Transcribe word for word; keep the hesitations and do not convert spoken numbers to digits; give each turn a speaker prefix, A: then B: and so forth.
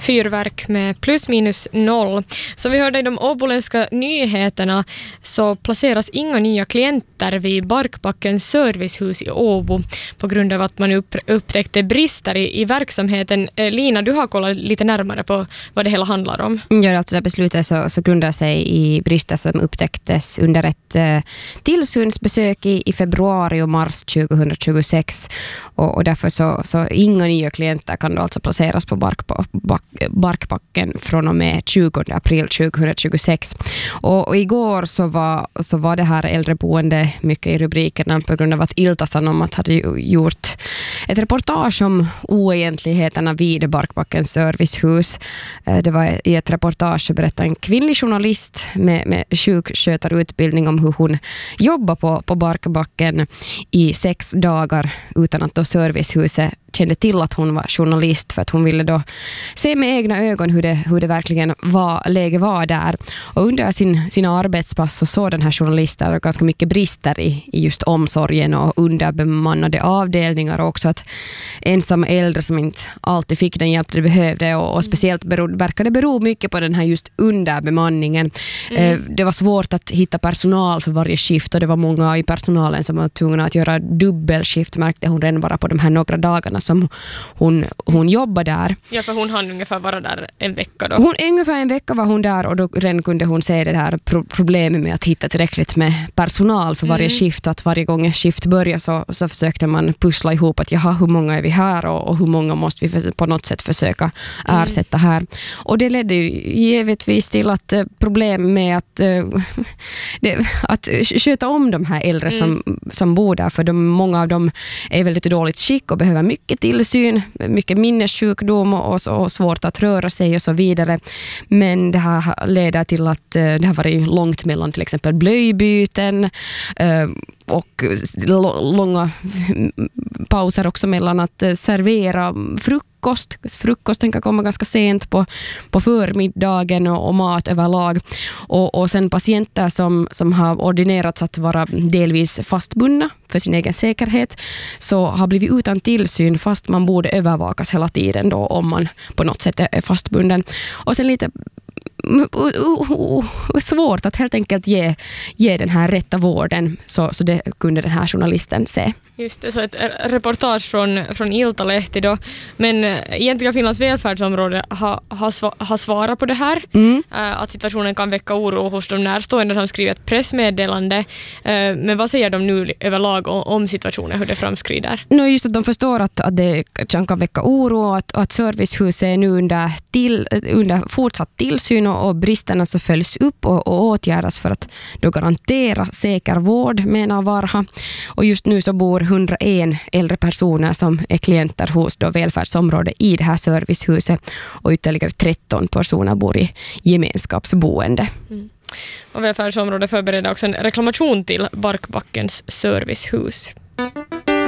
A: fyrverk med plus minus noll. Så vi hörde i de åboländska nyheterna så placeras inga nya klienter vid Barkbackens servicehus i Åbo på grund av att man upp, upptäckte brister i, i verksamheten. Lina, du har kollat lite närmare på vad det hela handlar om.
B: Ja, alltså det beslutet så, så grundar sig i brister som upptäcktes under ett eh, tillsynsbesök i, i februari och mars tjugohundratjugosex och, och därför så, så inga nya klienter kan då alltså placeras på bark, bark, Barkbacken från och med tjugonde april tjugohundratjugosex. Och, och igår så var, så var det här äldreboende mycket i rubrikerna på grund av att Ilta-Sanomat hade gjort ett reportage om oegentligheterna vid Barkbackens servicehus. Det var i ett reportage berättade en kvinnlig journalist med, med sjukskötarutbildning om hur hon jobbar på, på Barkbacken i sex dagar utan att då servicehuset kände till att hon var journalist för att hon ville då se med egna ögon hur det, hur det verkligen var, läge var där. Och under sin, sina arbetspass så såg den här journalisten ganska mycket brister i, i just omsorgen och underbemannade avdelningar och också att ensamma äldre som inte alltid fick den hjälp de behövde och, och speciellt bero, verkade bero mycket på den här just underbemanningen. Mm. Eh, det var svårt att hitta personal för varje skift och det var många i personalen som var tvungna att göra dubbelskift, märkte hon redan bara på de här några dagarna som hon, hon jobbar där.
A: Ja, för hon hann ungefär vara där en vecka då.
B: Hon, ungefär en vecka var hon där och då redan kunde hon se det här pro- problemet med att hitta tillräckligt med personal för varje mm. skift. Att varje gång en skift börjar så, så försökte man pussla ihop att jaha, hur många är vi här och, och hur många måste vi för, på något sätt försöka mm. ersätta här. Och det ledde ju givetvis till att eh, problem med att, eh, det, att sköta om de här äldre mm. som, som bor där, för de, många av dem är väldigt dåligt skick och behöver mycket tillsyn, mycket minnessjukdom och, och svårt att röra sig och så vidare. Men det här leder till att det har varit långt mellan till exempel blöjbyten och långa pauser också mellan att servera frukost. Frukosten kan komma ganska sent på, på förmiddagen och, och mat överlag. Och, och sen patienter som, som har ordinerats att vara delvis fastbundna för sin egen säkerhet så har blivit utan tillsyn fast man borde övervakas hela tiden då om man på något sätt är fastbunden. Och sen lite svårt att helt enkelt ge, ge den här rätta vården, så, så det kunde den här journalisten se.
A: Just det, så ett reportage från, från Iltalehti då. Men egentligen Finlands välfärdsområde har, har, sva, har svarat på det här. Mm. Äh, att situationen kan väcka oro hos de närstående som skriver ett pressmeddelande. Äh, men vad säger de nu överlag om, om situationen, hur det framskrider?
B: No, just att de förstår att, att det kan väcka oro och att, att servicehuset är nu under, till, under fortsatt tillsyn och, och bristerna så följs upp och, och åtgärdas för att då garantera säker vård, menar Varha. Och just nu så bor hundraen äldre personer som är klienter hos då välfärdsområdet i det här servicehuset och ytterligare tretton personer bor i gemenskapsboende. Mm.
A: Och välfärdsområdet förbereder också en reklamation till Barkbackens servicehus.